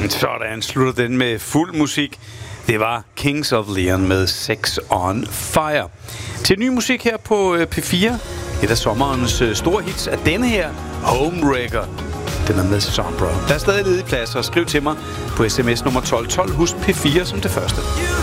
Sådan slutter den med fuld musik. Det var Kings of Leon med Sex on Fire. Til ny musik her på P4. Et af sommerens store hits er denne her, Homewrecker. Den er med Sombra. Der er stadig ledige pladser. Skriv til mig på sms nummer 1212. Husk P4 som det første.